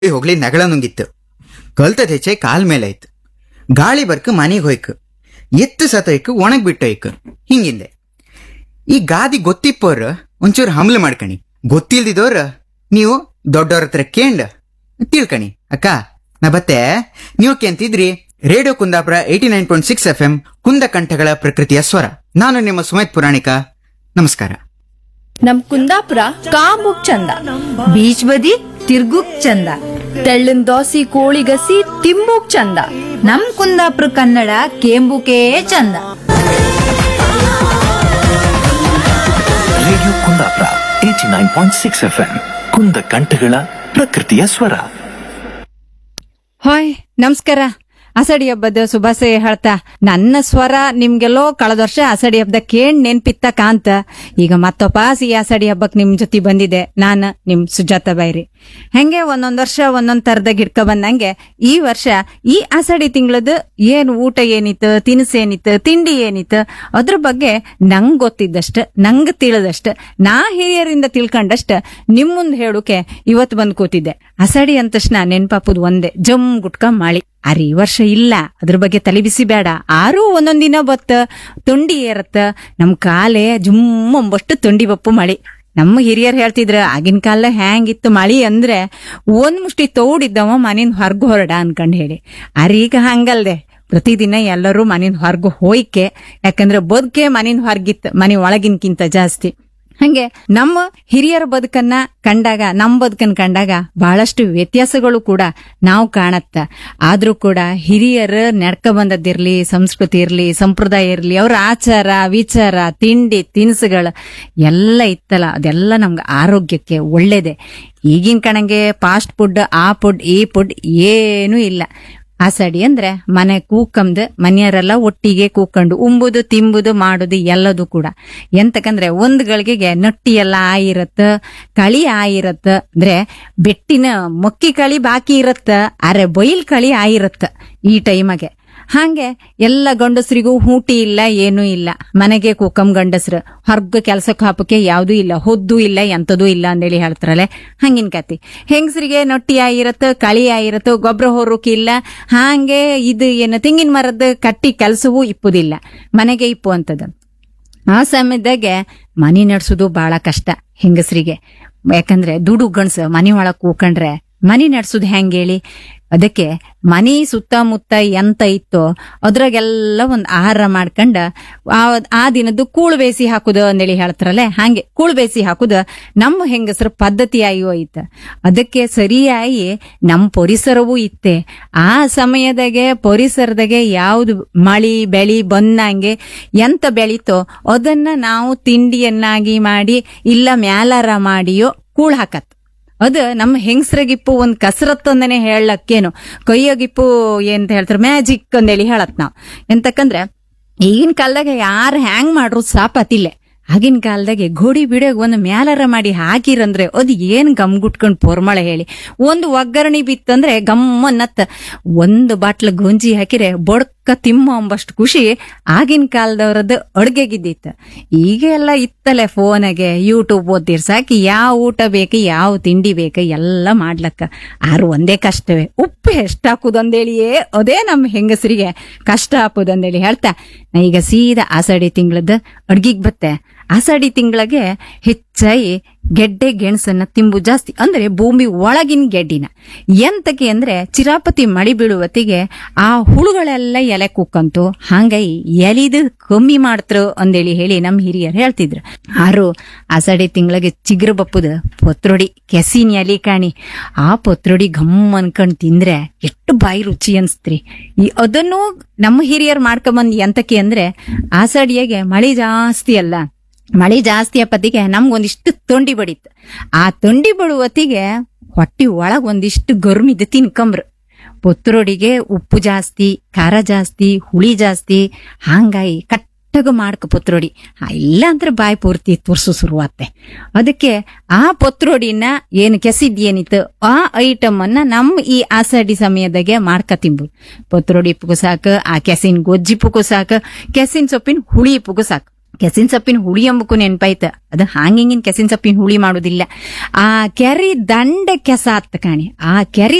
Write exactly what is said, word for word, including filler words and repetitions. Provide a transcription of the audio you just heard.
ಹೋಗ್ಲಿ ನಗಳ ನುಂಗಿತ್ತು. ಕಲ್ತದ ಹೆಚ್ಚೆ ಕಾಲ್ ಮೇಲೆ ಆಯ್ತು. ಗಾಳಿ ಬರ್ಕ ಮನೆಗೆ ಹೋಯ್ಕು. ಎತ್ತು ಸತೋಯ್ಕು ಒಣಗ್ ಬಿಟ್ಟೋಯ್ಕು. ಹಿಂಗಿಂದೆ ಈ ಗಾದಿ ಗೊತ್ತಿಪ್ಪೋರ್ ಒಂಚೂರು ಹಮ್ಲ ಮಾಡ್ಕಣಿ. ಗೊತ್ತಿಲ್ದಿದೋರ್ ನೀವು ದೊಡ್ಡವ್ರ ಹತ್ರ ಕೇಂಡ್ ತಿಳ್ಕಣಿ. ಅಕ್ಕ ನಾ ಬತ್ತೆ ನೀವು ಕೇಂತಿದ್ರಿ radio Kundapura eighty nine point six F M ಕುಂದ ಕಂಠಗಳ ಪ್ರಕೃತಿಯ ಸ್ವರ. ನಾನು ನಿಮ್ಮ ಸುಮೇತ್ ಪುರಾಣಿಕ. ನಮಸ್ಕಾರ. ನಮ್ ಕುಂದಾಪುರ ಕಾಂಬುಕ್ ಚಂದ, ಬೀಚ್ ಬದಿ ತಿರ್ಗುಕ್ ಚಂದ, ತೆಳ್ಳನ್ ದೋಸಿ ಕೋಳಿಗಸಿ ತಿಂಬುಕ್ ಚಂದ. ನಮ್ ಕುಂದಾಪುರ ಕನ್ನಡ ಕೇಂಬುಕೇ ಚಂದ. Radio Kundapura eighty nine point six F M ಕುಂದ ಕಂಠಗಳ ಪ್ರಕೃತಿಯ ಸ್ವರ. ಹಾಯ್ ನಮಸ್ಕಾರ. ಅಸಡಿ ಹಬ್ಬದ ಶುಭಾಶಯ ಹೇಳ್ತಾ ನನ್ನ ಸ್ವರ ನಿಮ್ಗೆಲ್ಲೋ ಕಳೆದ ವರ್ಷ ಅಸಡಿ ಹಬ್ಬದ ಕೇಳ್ ನೆನ್ಪಿತ್ತ ಕಾಂತ ಈಗ ಮತ್ತೊಪಾಸಿ ಅಸಡಿ ಹಬ್ಬಕ್ ನಿಮ್ ಜೊತೆ ಬಂದಿದೆ. ನಾನು ನಿಮ್ ಸುಜಾತ ಬೈರಿ. ಹೆಂಗೆ ಒಂದೊಂದ್ ವರ್ಷ ಒಂದೊಂದ್ ತರದ ಗಿಡ್ಕ ಬಂದಂಗೆ ಈ ವರ್ಷ ಈ ಅಸಡಿ ತಿಂಗಳದ ಏನ್ ಊಟ ಏನಿತ್ತು, ತಿನಿಸು ಏನಿತ್ತು, ತಿಂಡಿ ಏನಿತ್ತು ಅದ್ರ ಬಗ್ಗೆ ನಂಗ್ ಗೊತ್ತಿದ್ದಷ್ಟ, ನಂಗ್ ತಿಳಿದಷ್ಟ, ನಾ ಹಿರಿಯರಿಂದ ತಿಳ್ಕೊಂಡಷ್ಟ ನಿಮ್ ಮುಂದ್ ಹೇಳುಕೆ ಇವತ್ ಬಂದ್ ಕೂತಿದ್ದೆ. ಅಸಡಿ ಅಂದ ತಕ್ಷಣ ನೆನ್ಪಾಪುದ್ ಒಂದೇ, ಜಮ್ ಗುಟ್ಕ ಮಾಳಿ. ಅರೆ ಈ ವರ್ಷ ಇಲ್ಲ, ಅದ್ರ ಬಗ್ಗೆ ತಲೆ ಬಿಸಿ ಬೇಡ. ಆರೂ ಒಂದೊಂದ್ ದಿನ ಬತ್ತ ತುಂಡಿ ಏರತ್ತ, ನಮ್ ಕಾಲೇ ಜುಮ್ ಅಂಬಷ್ಟು ತುಂಡಿ ಬಪ್ಪು ಮಳಿ. ನಮ್ಮ ಹಿರಿಯರ್ ಹೇಳ್ತಿದ್ರ ಆಗಿನ ಕಾಲ ಹ್ಯಾಂಗಿತ್ತು ಮಳಿ ಅಂದ್ರೆ ಒಂದ್ ಮುಷ್ಟಿ ತೌಡಿದ್ದವ ಮನಿನ್ ಹೊರ್ಗು ಹೊರಡ ಅನ್ಕಂಡ್ ಹೇಳಿ. ಅರೆ ಈಗ ಹಂಗಲ್ದೆ, ಪ್ರತಿದಿನ ಎಲ್ಲರೂ ಮನಿನ್ ಹೊರ್ಗು ಹೋಯ್ಕೆ. ಯಾಕಂದ್ರೆ ಬದುಕೆ ಮನಿನ್ ಹೊರ್ಗಿತ್ತು, ಮನಿ ಒಳಗಿನ್ಕಿಂತ ಜಾಸ್ತಿ. ಹಂಗೆ ನಮ್ಮ ಹಿರಿಯರ ಬದುಕನ್ನ ಕಂಡಾಗ, ನಮ್ ಬದುಕನ್ ಕಂಡಾಗ ಬಹಳಷ್ಟು ವ್ಯತ್ಯಾಸಗಳು ಕೂಡ ನಾವು ಕಾಣತ್ತ. ಆದ್ರೂ ಕೂಡ ಹಿರಿಯರ ನಡ್ಕ ಬಂದದ್ದಿರ್ಲಿ, ಸಂಸ್ಕೃತಿ ಇರ್ಲಿ, ಸಂಪ್ರದಾಯ ಇರ್ಲಿ, ಅವ್ರ ಆಚಾರ ವಿಚಾರ, ತಿಂಡಿ ತಿನಿಸುಗಳು ಎಲ್ಲ ಇತ್ತಲ್ಲ, ಅದೆಲ್ಲ ನಮ್ಗೆ ಆರೋಗ್ಯಕ್ಕೆ ಒಳ್ಳೇದೆ. ಈಗಿನ ಕಣಂಗೆ ಫಾಸ್ಟ್ ಫುಡ್, ಆ ಫುಡ್ ಈ ಫುಡ್ ಏನೂ ಇಲ್ಲ. ಆಸಡಿ ಅಂದ್ರೆ ಮನೆ ಕೂಕಂದು ಮನೆಯವರೆಲ್ಲ ಒಟ್ಟಿಗೆ ಕೂಕೊಂಡು ಉಂಬುದು ತಿಂಬುದು ಮಾಡುದು ಎಲ್ಲದು ಕೂಡ. ಎಂತಕಂದ್ರೆ ಒಂದ್ ಗಳಿಗೆಗೆ ನಟ್ಟಿ ಎಲ್ಲ ಆಯಿರತ್ತ, ಕಳಿ ಆಯಿರತ್ತ, ಅಂದ್ರೆ ಬೆಟ್ಟಿನ ಮೊಕ್ಕಿ ಕಳಿ ಬಾಕಿ ಇರತ್ತ, ಅರೆ ಬೈಲ್ ಕಳಿ ಆಯಿರತ್ತ ಈ ಟೈಮಗೆ. ಹಾಗೆ ಎಲ್ಲ ಗಂಡಸ್ರಿಗೂ ಹೂಟಿ ಇಲ್ಲ, ಏನೂ ಇಲ್ಲ. ಮನೆಗೆ ಕೂಕಂ ಗಂಡಸ್ರು, ಹೊರ್ಗ ಕೆಲ್ಸಕ್ಕೆ ಹಾಪಕ್ಕೆ ಯಾವ್ದೂ ಇಲ್ಲ, ಹೊದ್ದು ಇಲ್ಲ, ಎಂತದೂ ಇಲ್ಲ ಅಂದೇಳಿ ಹೇಳ್ತಾರಲ್ಲ, ಹಂಗಿನ ಕತಿ. ಹೆಂಗಸರಿಗೆ ನೊಟ್ಟಿ ಆಗಿರತ್ತ, ಕಳಿ ಆಗಿರತ್ತ, ಗೊಬ್ಬರ ಹೊರೋಕೆ ಇಲ್ಲ. ಹಾಗೆ ಇದು ಏನು ತೆಂಗಿನ ಮರದ ಕಟ್ಟಿ ಕೆಲ್ಸವೂ ಇಪ್ಪುದಿಲ್ಲ, ಮನೆಗೆ ಇಪ್ಪು ಅಂತದ. ಆ ಸಮಯದಾಗೆ ಮನಿ ನಡ್ಸೋದು ಬಹಳ ಕಷ್ಟ ಹೆಂಗಸರಿಗೆ. ಯಾಕಂದ್ರೆ ದುಡು ಗಣಸ ಮನಿ ಒಳಗ್ ಕೂಕೊಂಡ್ರೆ ಮನಿ ನಡ್ಸುದ್ ಹೆಂಗ್ ಹೇಳಿ? ಅದಕ್ಕೆ ಮನಿ ಸುತ್ತಮುತ್ತ ಎಂತ ಇತ್ತೋ ಅದ್ರಾಗೆಲ್ಲ ಒಂದ್ ಆಹಾರ ಮಾಡ್ಕೊಂಡ ಆ ದಿನದ್ದು ಕೂಳು ಬೇಸಿ ಹಾಕುದು ಅಂದೇಳಿ ಹೇಳ್ತಾರಲ್ಲ, ಹಾಗೆ ಕೂಳು ಬೇಸಿ ಹಾಕುದ ನಮ್ಮ ಹೆಂಗಸರ ಪದ್ಧತಿ ಆಗಿ ಹೋಯ್ತ. ಅದಕ್ಕೆ ಸರಿಯಾಗಿ ನಮ್ ಪರಿಸರವೂ ಇತ್ತೆ. ಆ ಸಮಯದಾಗೆ ಪರಿಸರದಾಗೆ ಯಾವ್ದು ಮಳಿ ಬೆಳಿ ಬಂದಂಗೆ ಎಂತ ಬೆಳೀತೋ ಅದನ್ನ ನಾವು ತಿಂಡಿಯನ್ನಾಗಿ ಮಾಡಿ ಇಲ್ಲ ಮ್ಯಾಲಾರ ಮಾಡಿಯೋ ಕೂಳ್ ಹಾಕತ್. ಅದು ನಮ್ಮ ಹೆಂಗಸ್ರಗಿಪ್ಪು ಒಂದ್ ಕಸರತ್ ಅಂದನೆ ಹೇಳಕ್ಕೇನು, ಕೈಯಗಿಪ್ಪು ಏನ್ ಹೇಳ್ತಾರೆ ಮ್ಯಾಜಿಕ್ ಅಂದೇಳಿ ಹೇಳತ್ ನಾವ್. ಎಂತಕಂದ್ರೆ ಈಗಿನ ಕಾಲದಾಗ ಯಾರು ಹ್ಯಾಂಗ್ ಮಾಡ್ರು ಸಾಪತಿಲ್ಲ. ಆಗಿನ ಕಾಲದಾಗೆ ಗೋಡಿ ಬಿಡೋಗ್ ಒಂದು ಮ್ಯಾಲರ ಮಾಡಿ ಹಾಕಿರಂದ್ರೆ ಅದು ಏನ್ ಗಮ್ಗುಟ್ಕೊಂಡ್ ಪೊರ್ಮಳೆ ಹೇಳಿ. ಒಂದು ಒಗ್ಗರಣೆ ಬಿತ್ತಂದ್ರೆ ಗಮ್ಮನ್ನತ್ತ. ಒಂದು ಬಾಟ್ಲ ಗೊಂಜಿ ಹಾಕಿರೆ ಬೊಡ್ಕ ತಿಮ್ಮ ಅಂಬಷ್ಟು ಖುಷಿ ಆಗಿನ ಕಾಲದವ್ರದ್ದು ಅಡ್ಗೆಗಿದ್ದಿತ್ತು. ಈಗ ಎಲ್ಲ ಇತ್ತಲೆ ಫೋನಾಗೆ ಯೂಟ್ಯೂಬ್ ಓದ್ತಿರ್ ಸಾಕಿ, ಯಾವ ಊಟ ಬೇಕು, ಯಾವ ತಿಂಡಿ ಬೇಕು ಎಲ್ಲ ಮಾಡ್ಲಕ್ಕ. ಆರು ಒಂದೇ ಕಷ್ಟವೇ, ಉಪ್ಪು ಎಷ್ಟ್ ಹಾಕುದಂದೇಳಿಯೇ ಅದೇ ನಮ್ಮ ಹೆಂಗಸರಿಗೆ ಕಷ್ಟ ಹಾಕುದಂದೇಳಿ ಹೇಳ್ತಾ ನಾ ಈಗ ಸೀದಾ ಆಷಾಢಿ ತಿಂಗಳದ ಅಡ್ಗಿಗ್ ಬತ್ತೆ. ಆಷಾಢಿ ತಿಂಗಳಿಗೆ ಹೆಚ್ಚಾಗಿ ಗೆಡ್ಡೆ ಗೆಣಸನ್ನ ತಿಂಬು ಜಾಸ್ತಿ, ಅಂದ್ರೆ ಭೂಮಿ ಒಳಗಿನ ಗೆಡ್ಡಿನ. ಎಂತಕ್ಕೆ ಅಂದ್ರೆ ಚಿರಾಪತಿ ಮಳಿ ಬೀಳುವತ್ತಿಗೆ ಆ ಹುಳುಗಳೆಲ್ಲ ಎಲೆ ಕುಕ್ಕಂತು, ಹಂಗಾಗಿ ಎಲಿದು ಕಮ್ಮಿ ಮಾಡ್ತರು ಅಂದೇಳಿ ಹೇಳಿ ನಮ್ ಹಿರಿಯರು ಹೇಳ್ತಿದ್ರು. ಆರು ಆಷಾಢಿ ತಿಂಗಳಿಗೆ ಚಿಗ್ರ ಬಪ್ಪುದ ಪತ್ರೊಡಿ ಕೆಸಿನ ಎಲಿ ಕಾಣಿ, ಆ ಪತ್ರೊಡಿ ಘಮ್ ಅನ್ಕೊಂಡ್ ತಿಂದ್ರೆ ಎಷ್ಟು ಬಾಯಿ ರುಚಿ ಅನ್ಸ್ತ್ರಿ. ಈ ಅದನ್ನು ನಮ್ಮ ಹಿರಿಯರು ಮಾಡ್ಕೊಂಬಂದ್ ಎಂತಕ್ಕೆ ಅಂದ್ರೆ ಆಷಾಢಿಯಾಗೆ ಮಳಿ ಜಾಸ್ತಿ ಅಲ್ಲ, ಮಳಿ ಜಾಸ್ತಿ ಅಪ್ಪತ್ತಿಗೆ ನಮ್ಗೊಂದಿಷ್ಟು ತೊಂಡಿ ಬಡಿತ್ತು. ಆ ತೊಂಡಿ ಬಡುವತ್ತಿಗೆ ಹೊಟ್ಟಿ ಒಳಗ್ ಒಂದಿಷ್ಟು ಗರ್ಮಿದ್ದು ತಿನ್ಕಂಬ್ರು. ಪೊತ್ರೊಡಿಗೆ ಉಪ್ಪು ಜಾಸ್ತಿ, ಖಾರ ಜಾಸ್ತಿ, ಹುಳಿ ಜಾಸ್ತಿ, ಹಂಗಾಗಿ ಕಟ್ಟಗ ಮಾಡ್ಕ ಪೊತ್ರೊಡಿ. ಇಲ್ಲ ಅಂದ್ರೆ ಬಾಯಿ ಪೂರ್ತಿ ತುರ್ಸು ಶುರುವಾತ್ತೆ. ಅದಕ್ಕೆ ಆ ಪೊತ್ರೊಡಿನ ಏನು ಕೆಸಿದ್ಯೇನಿತ್ತು ಆ ಐಟಮ್ ಅನ್ನ ನಮ್ ಈ ಆಷಾಢಿ ಸಮಯದಾಗೆ ಮಾಡ್ಕ ತಿಂಬುದು. ಪೊತ್ರೊಡಿ ಪುಗು ಸಾಕು, ಆ ಕೆಸಿನ ಗೊಜ್ಜಿ ಪುಗು ಸಾಕು, ಕೆಸಿನ ಸೊಪ್ಪಿನ ಹುಳಿ ಪುಗು ಸಾಕು. ಕೆಸಿನ ಸೊಪ್ಪಿನ ಹುಳಿ ಎಂಬಕ್ಕೂ ನೆನ್ಪಾಯ್ತ. ಅದು ಹಾಂಗಿಂಗಿನ ಕೆಸಿನ ಸೊಪ್ಪಿನ ಹುಳಿ ಮಾಡುದಿಲ್ಲ. ಆ ಕೆರಿ ದಂಡೆ ಕೆಸ ಆತ್ ಕಾಣಿ. ಆ ಕೆರಿ